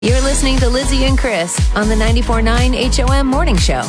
You're listening to Lizzie and Chris on the 94.9 HOM Morning Show.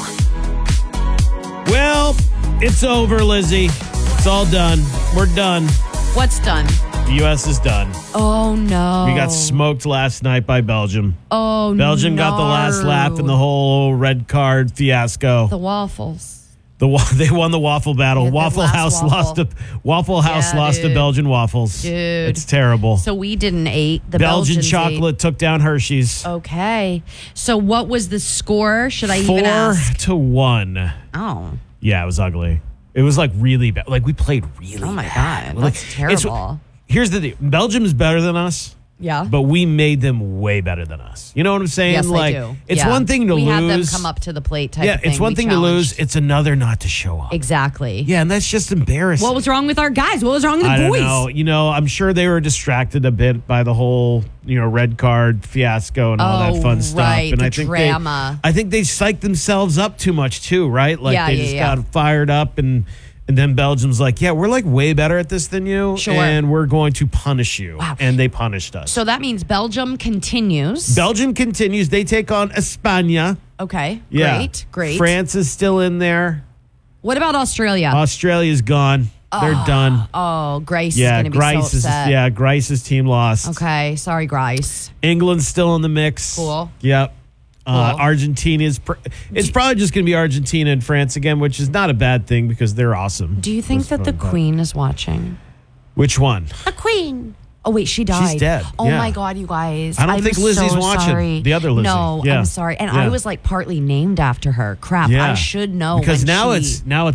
Well, it's over, Lizzie. It's all done. We're done. What's done? The U.S. is done. Oh, no. We got smoked last night by Belgium. Oh, no. Belgium got the last laugh in the whole red card fiasco. The waffles. They won the waffle battle. Yeah, the Waffle last House waffle. lost to Belgian waffles. Dude. It's terrible. So we didn't eat. The Belgian Belgians chocolate took down Hershey's. Okay. So what was the score? Should I even ask? 4-1. Oh. Yeah, it was ugly. It was like really bad. Like we played really bad. Oh, my God. Like, That's terrible. Here's the deal. Belgium's better than us. Yeah. But we made them way better than us. You know what I'm saying? Yes, like, I do. It's Yeah. one thing to we lose. had them come up to the plate type of thing. It's one We thing to lose. challenged. It's another not to show up. Exactly. Yeah, and that's just embarrassing. What was wrong with our guys? What was wrong with the I boys? don't know. You know, I'm sure they were distracted a bit by the whole, red card fiasco and all that fun stuff. Right, And the I think drama. I think they psyched themselves up too much too, right? Like Yeah, they yeah, just yeah. got fired up and then Belgium's like, yeah, we're like way better at this than you. Sure. And we're going to punish you. Wow. And they punished us. So that means Belgium continues. Belgium continues. They take on España. Okay. Yeah. Great. France is still in there. What about Australia? Australia's gone. They're done. Oh, Grace Yeah, is going to be so upset. Grice's team lost. Okay. Sorry, Grace. England's still in the mix. Cool. Yep. Cool. Argentina's it's probably just going to be Argentina and France again, which is not a bad thing because they're awesome. Do you think that the Queen is watching? Which one? The Queen. Oh, wait, she died. She's dead. Oh, Yeah. my God, you guys. I don't think Lizzie's so watching. sorry. The other Lizzie. No, Yeah. I'm sorry. And Yeah. I was like partly named after her. Crap, I should know. because when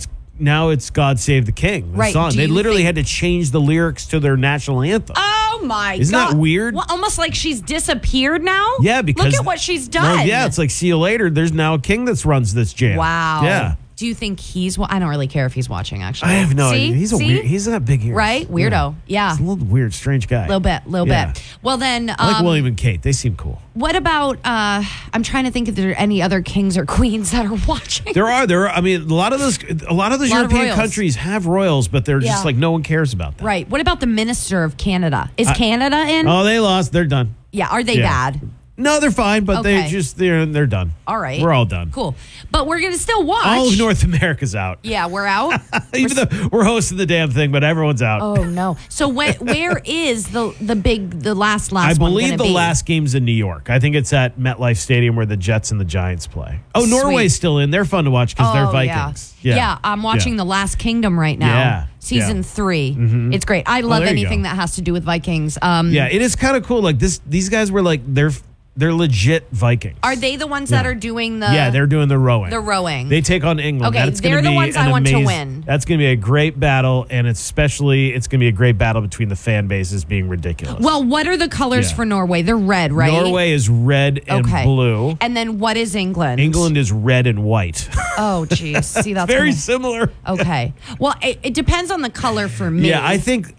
now it's God Save the King. The Right. song. Do They you literally think- had to change the lyrics to their national anthem. Oh, my God. Isn't that weird? Well, almost like she's disappeared now? Yeah, because Look at what she's done. Well, yeah, it's like see you later. There's now a king that runs this jam. Wow. Yeah. Do you think he's? I don't really care if he's watching. Actually, I have no See? idea. He's a See? weird. He's got big ears. Right? Weirdo. Yeah. He's a little weird, strange guy. Little bit. Yeah. Well, then, I like William and Kate. They seem cool. what about? I'm trying to think if there are any other kings or queens that are watching. There are. I mean, a lot of those European royals. countries have royals, but they're Yeah. just like no one cares about them. Right. What about the minister of Canada? Is Canada in? Oh, they lost. They're done. Yeah. Are they Yeah. bad? No, they're fine, but Okay. they're done. All right. We're all done. Cool. But we're gonna still watch. All of North America's out. Yeah, we're out. Even though we're hosting the damn thing, but everyone's out. Oh no. So where is the last I one believe gonna the be? last game's in New York. I think it's at MetLife Stadium where the Jets and the Giants play. Oh, Sweet. Norway's still in. They're fun to watch because they're Oh, Vikings. Yeah. I'm watching The Last Kingdom right now. Yeah. Season Yeah. 3. It's great. I love there you anything go. that has to do with Vikings. Yeah, it is kind of cool. Like these guys were like they're legit Vikings. Are they the ones that are doing the? Yeah, they're doing the rowing. The rowing. They take on England. Okay, That's gonna they're the be ones an I want to amazing- win. That's going to be a great battle, and it's going to be a great battle between the fan bases being ridiculous. Well, what are the colors Yeah. for Norway? They're red, right? Norway is red and Okay. blue. And then what is England? England is red and white. Oh, geez. See, that's Very gonna- similar. Okay. Well, it depends on the color for me. Yeah, I think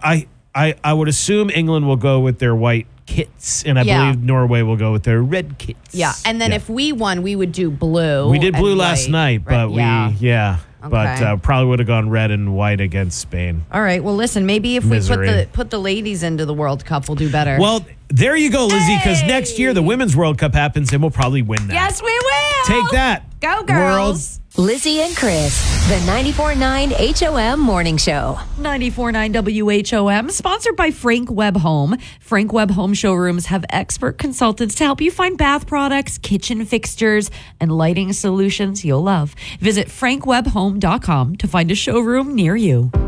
I would assume England will go with their white kits, and I Yeah. believe Norway will go with their red kits. Yeah, and then if we won, we would do blue. We did blue and last white, night, right? but but Okay. probably would have gone red and white against Spain. All right. Well, listen. Maybe if Misery. we put the ladies into the World Cup, we'll do better. Well, there you go, Lizzie, because next year the Women's World Cup happens, and we'll probably win that. yes, we will. Take that. Go, girls. Lizzie and Chris, the 94.9 HOM Morning Show. 94.9 WHOM, sponsored by Frank Webb Home. Frank Webb Home Showrooms have expert consultants to help you find bath products, kitchen fixtures, and lighting solutions you'll love. Visit frankwebbhome.com to find a showroom near you.